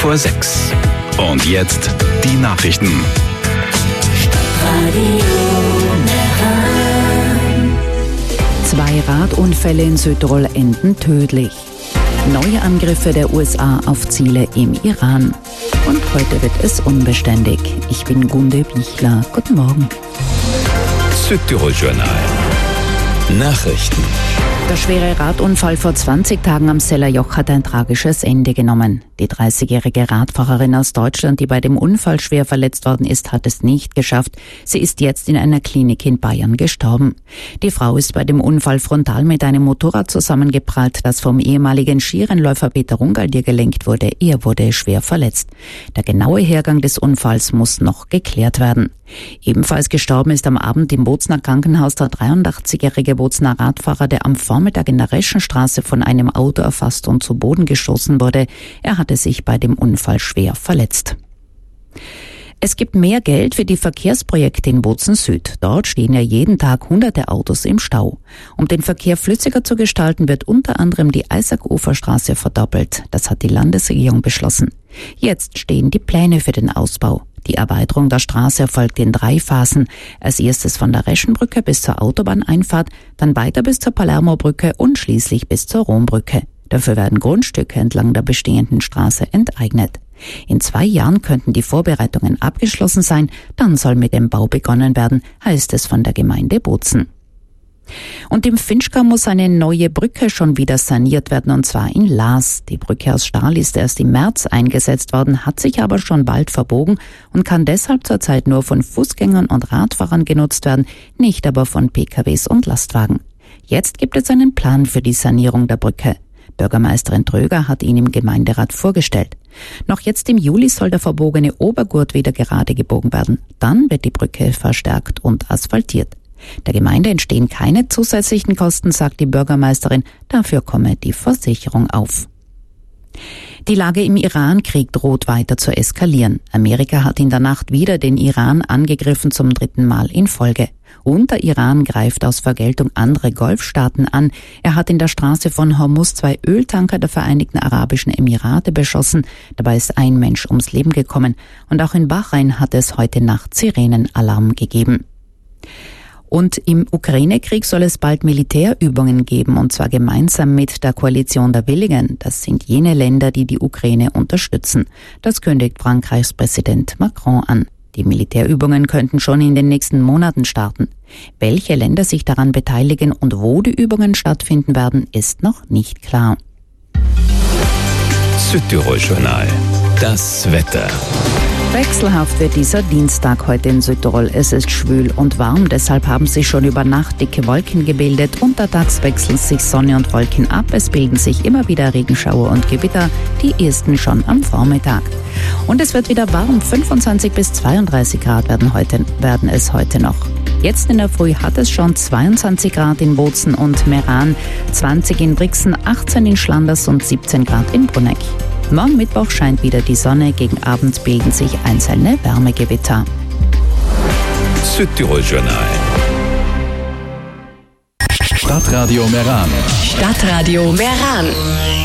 5:05. Und jetzt die Nachrichten. Zwei Radunfälle in Südtirol enden tödlich. Neue Angriffe der USA auf Ziele im Iran. Und heute wird es unbeständig. Ich bin Gunde Bichler. Guten Morgen. Südtirol-Journal. Nachrichten. Der schwere Radunfall vor 20 Tagen am Sellerjoch hat ein tragisches Ende genommen. Die 30-jährige Radfahrerin aus Deutschland, die bei dem Unfall schwer verletzt worden ist, hat es nicht geschafft. Sie ist jetzt in einer Klinik in Bayern gestorben. Die Frau ist bei dem Unfall frontal mit einem Motorrad zusammengeprallt, das vom ehemaligen Skirennläufer Peter Rungaldier gelenkt wurde. Er wurde schwer verletzt. Der genaue Hergang des Unfalls muss noch geklärt werden. Ebenfalls gestorben ist am Abend im Bozner Krankenhaus der 83-jährige Bozner Radfahrer, der am Vormittag in der Reschenstraße von einem Auto erfasst und zu Boden gestoßen wurde. Er hatte sich bei dem Unfall schwer verletzt. Es gibt mehr Geld für die Verkehrsprojekte in Bozen Süd. Dort stehen ja jeden Tag hunderte Autos im Stau. Um den Verkehr flüssiger zu gestalten, wird unter anderem die Eisack-Ufer-Straße verdoppelt. Das hat die Landesregierung beschlossen. Jetzt stehen die Pläne für den Ausbau. Die Erweiterung der Straße erfolgt in 3 Phasen. Als erstes von der Reschenbrücke bis zur Autobahneinfahrt, dann weiter bis zur Palermo-Brücke und schließlich bis zur Rombrücke. Dafür werden Grundstücke entlang der bestehenden Straße enteignet. In 2 Jahren könnten die Vorbereitungen abgeschlossen sein, dann soll mit dem Bau begonnen werden, heißt es von der Gemeinde Bozen. Und im Finchgau muss eine neue Brücke schon wieder saniert werden, und zwar in Laas. Die Brücke aus Stahl ist erst im März eingesetzt worden, hat sich aber schon bald verbogen und kann deshalb zurzeit nur von Fußgängern und Radfahrern genutzt werden, nicht aber von PKWs und Lastwagen. Jetzt gibt es einen Plan für die Sanierung der Brücke. Bürgermeisterin Tröger hat ihn im Gemeinderat vorgestellt. Noch jetzt im Juli soll der verbogene Obergurt wieder gerade gebogen werden. Dann wird die Brücke verstärkt und asphaltiert. Der Gemeinde entstehen keine zusätzlichen Kosten, sagt die Bürgermeisterin. Dafür komme die Versicherung auf. Die Lage im Iran-Krieg droht weiter zu eskalieren. Amerika hat in der Nacht wieder den Iran angegriffen, zum 3. Mal in Folge. Und der Iran greift aus Vergeltung andere Golfstaaten an. Er hat in der Straße von Hormuz 2 Öltanker der Vereinigten Arabischen Emirate beschossen. Dabei ist ein Mensch ums Leben gekommen. Und auch in Bahrain hat es heute Nacht Sirenenalarm gegeben. Und im Ukraine-Krieg soll es bald Militärübungen geben, und zwar gemeinsam mit der Koalition der Willigen. Das sind jene Länder, die die Ukraine unterstützen. Das kündigt Frankreichs Präsident Macron an. Die Militärübungen könnten schon in den nächsten Monaten starten. Welche Länder sich daran beteiligen und wo die Übungen stattfinden werden, ist noch nicht klar. Südtirol-Journal. Das Wetter. Wechselhaft wird dieser Dienstag heute in Südtirol. Es ist schwül und warm, deshalb haben sich schon über Nacht dicke Wolken gebildet. Untertags wechseln sich Sonne und Wolken ab. Es bilden sich immer wieder Regenschauer und Gewitter, die ersten schon am Vormittag. Und es wird wieder warm, 25 bis 32 Grad werden es heute noch. Jetzt in der Früh hat es schon 22 Grad in Bozen und Meran, 20 in Brixen, 18 in Schlanders und 17 Grad in Bruneck. Morgen Mittwoch scheint wieder die Sonne, gegen Abend bilden sich einzelne Wärmegewitter. Südtirol-Journal. Stadtradio Meran. Stadtradio Meran.